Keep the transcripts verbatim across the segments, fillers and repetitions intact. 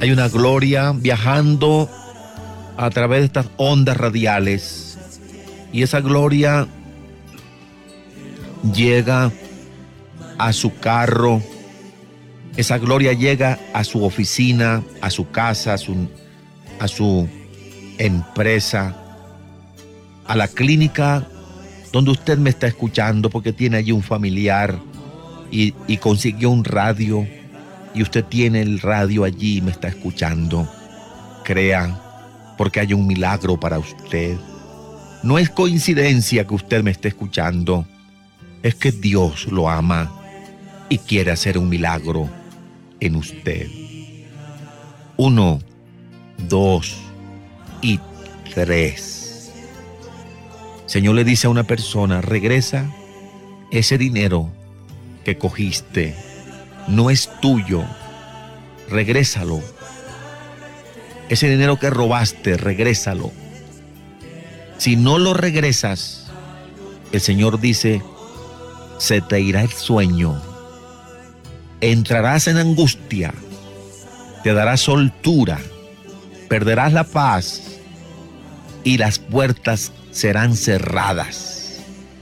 Hay una gloria viajando a través de estas ondas radiales. Y esa gloria llega a su carro. Esa gloria llega a su oficina, a su casa, a su, a su empresa, a la clínica donde usted me está escuchando porque tiene allí un familiar y, y consiguió un radio y usted tiene el radio allí y me está escuchando. Crea, porque hay un milagro para usted. No es coincidencia que usted me esté escuchando, es que Dios lo ama y quiere hacer un milagro en usted. Uno, dos y tres. Señor le dice a una persona: regresa ese dinero que cogiste, no es tuyo, regrésalo. Ese dinero que robaste, regrésalo. Si no lo regresas, el Señor dice, se te irá el sueño, entrarás en angustia, te darás soltura, perderás la paz y las puertas serán cerradas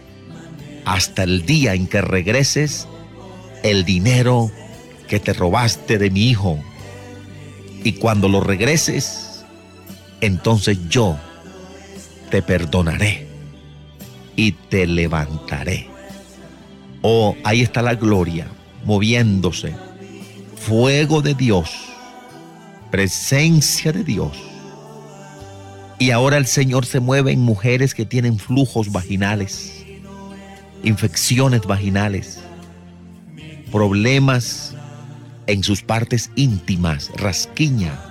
hasta el día en que regreses el dinero que te robaste de mi hijo. Y cuando lo regreses, entonces yo te perdonaré y te levantaré. Oh, ahí está la gloria moviéndose, fuego de Dios, presencia de Dios. Y ahora el Señor se mueve en mujeres que tienen flujos vaginales, infecciones vaginales, problemas en sus partes íntimas, rasquiña,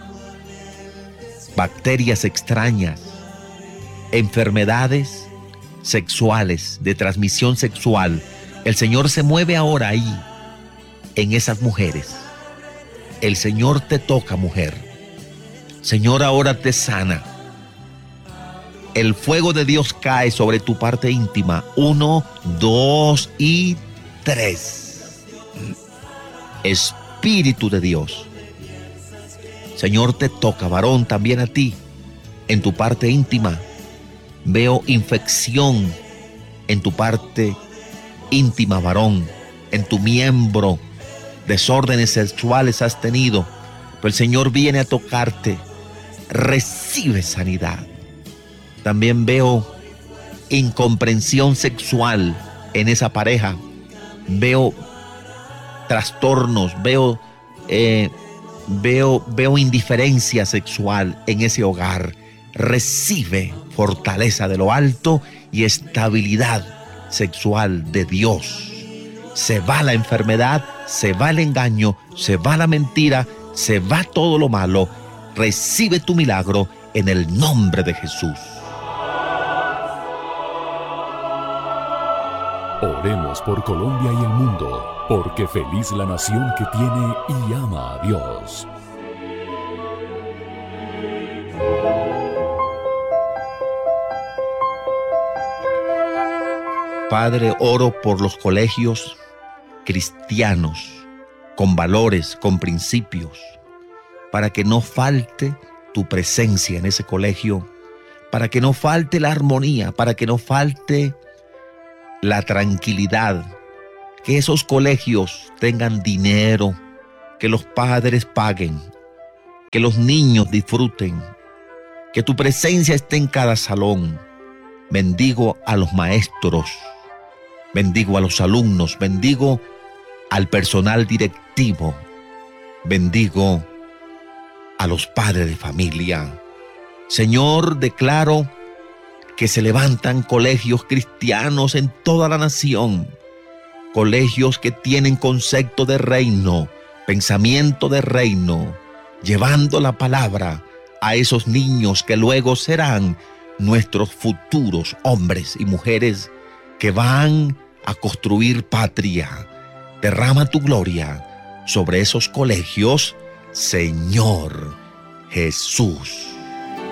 bacterias extrañas, enfermedades sexuales, de transmisión sexual. El Señor se mueve ahora ahí, en esas mujeres. El Señor te toca, mujer. Señor ahora te sana. El fuego de Dios cae sobre tu parte íntima. Uno, dos y tres. Espíritu de Dios. Señor te toca, varón, también a ti, en tu parte íntima. Veo infección en tu parte íntima, varón, en tu miembro. Desórdenes sexuales has tenido, pero el Señor viene a tocarte. Recibe sanidad. También veo incomprensión sexual en esa pareja. Veo trastornos, veo, eh, veo, veo indiferencia sexual en ese hogar. Recibe fortaleza de lo alto y estabilidad sexual de Dios. Se va la enfermedad, se va el engaño, se va la mentira, se va todo lo malo. Recibe tu milagro en el nombre de Jesús. Oremos por Colombia y el mundo, porque feliz la nación que tiene y ama a Dios. Padre, oro por los colegios cristianos, con valores, con principios, para que no falte tu presencia en ese colegio, para que no falte la armonía, para que no falte la tranquilidad, que esos colegios tengan dinero, que los padres paguen, que los niños disfruten, que tu presencia esté en cada salón. Bendigo a los maestros, bendigo a los alumnos, bendigo al personal directivo, bendigo a los padres de familia. Señor, declaro que se levantan colegios cristianos en toda la nación, colegios que tienen concepto de reino, pensamiento de reino, llevando la palabra a esos niños que luego serán nuestros futuros hombres y mujeres que van a construir patria. Derrama tu gloria sobre esos colegios, Señor Jesús.